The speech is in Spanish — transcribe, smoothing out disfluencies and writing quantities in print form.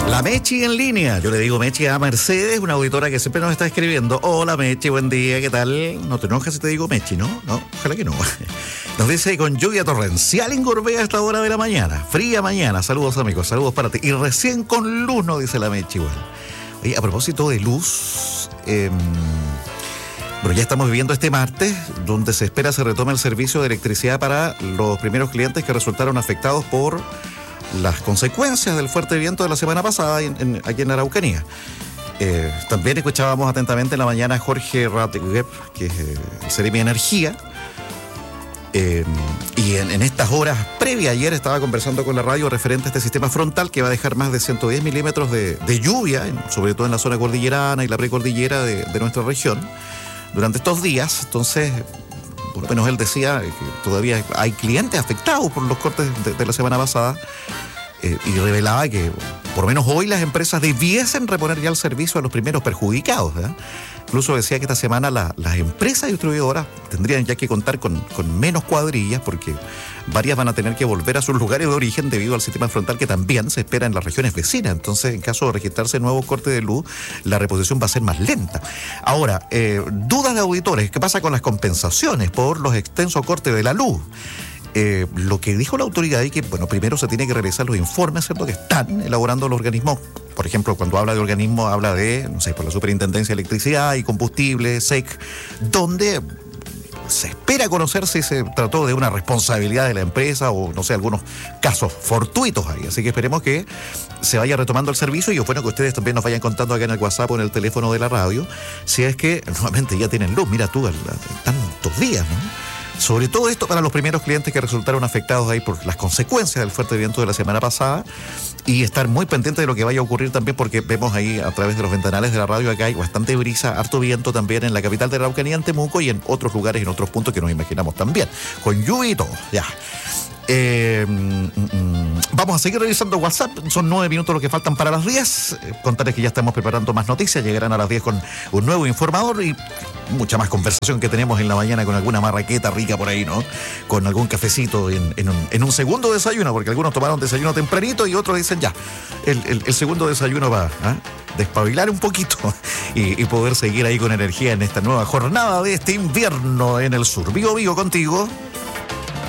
La Mechi en línea. Yo le digo Mechi a Mercedes, una auditora que siempre nos está escribiendo. Hola Mechi, buen día, ¿qué tal? No te enojes si te digo Mechi, ¿no? No, ojalá que no. Nos dice con lluvia torrencial en Gorbea a esta hora de la mañana. Fría mañana. Saludos amigos, saludos para ti. Y recién con luz, nos dice la Mechi igual. Oye, a propósito de luz, bueno, ya estamos viviendo este martes, donde se espera se retome el servicio de electricidad para los primeros clientes que resultaron afectados por las consecuencias del fuerte viento de la semana pasada aquí en la Araucanía. También escuchábamos atentamente en la mañana a Jorge Ratgeb, que es el Seremi de Energía, y en estas horas previas, ayer estaba conversando con la radio referente a este sistema frontal que va a dejar más de 110 milímetros de lluvia, sobre todo en la zona cordillerana y la precordillera de nuestra región, durante estos días. Entonces, por lo menos él decía que todavía hay clientes afectados por los cortes de la semana pasada, y revelaba que por lo menos hoy las empresas debiesen reponer ya el servicio a los primeros perjudicados, ¿verdad? Incluso decía que esta semana las empresas distribuidoras tendrían ya que contar con menos cuadrillas, porque varias van a tener que volver a sus lugares de origen debido al sistema frontal que también se espera en las regiones vecinas. Entonces, en caso de registrarse nuevos cortes de luz, la reposición va a ser más lenta. Ahora, dudas de auditores, ¿qué pasa con las compensaciones por los extensos cortes de la luz? Lo que dijo la autoridad es que, bueno, primero se tiene que realizar los informes, ¿cierto?, que están elaborando los organismos. Por ejemplo, cuando habla de organismos, habla de, no sé, por la Superintendencia de Electricidad y Combustible, SEC, donde se espera conocer si se trató de una responsabilidad de la empresa o, no sé, algunos casos fortuitos ahí. Así que esperemos que se vaya retomando el servicio, y es bueno que ustedes también nos vayan contando acá en el WhatsApp o en el teléfono de la radio si es que nuevamente ya tienen luz. Mira tú, tantos días, ¿no? Sobre todo esto para los primeros clientes que resultaron afectados ahí por las consecuencias del fuerte viento de la semana pasada, y estar muy pendiente de lo que vaya a ocurrir también, porque vemos ahí a través de los ventanales de la radio que hay bastante brisa, harto viento también en la capital de la Araucanía, en Temuco, y en otros lugares, en otros puntos que nos imaginamos también, con lluvia y todo, ya. Vamos a seguir revisando WhatsApp. Son 9 minutos los que faltan para las 10. Contarles que ya estamos preparando más noticias. Llegarán a las 10 con un nuevo informador y mucha más conversación que tenemos en la mañana con alguna marraqueta rica por ahí, ¿no? Con algún cafecito en un segundo desayuno, porque algunos tomaron desayuno tempranito y otros dicen ya, el segundo desayuno va a despabilar un poquito y poder seguir ahí con energía en esta nueva jornada de este invierno en el sur. Vigo contigo.